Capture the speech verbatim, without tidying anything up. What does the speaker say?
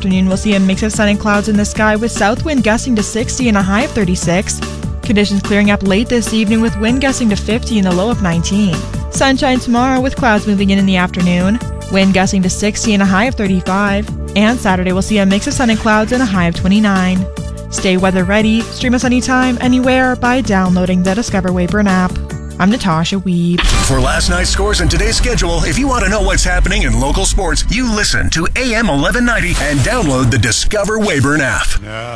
afternoon, we'll see a mix of sun and clouds in the sky with south wind gusting to sixty and a high of thirty-six. Conditions clearing up late this evening with wind gusting to fifty and a low of nineteen. Sunshine tomorrow with clouds moving in in the afternoon. Wind gusting to sixty and a high of thirty-five. And Saturday we'll see a mix of sun and clouds and a high of twenty-nine. Stay weather ready. Stream us anytime, anywhere by downloading the Discover Weyburn app. I'm Natasha Weeb. For last night's scores and today's schedule, if you want to know what's happening in local sports, you listen to A M eleven ninety and download the Discover Weyburn app. No.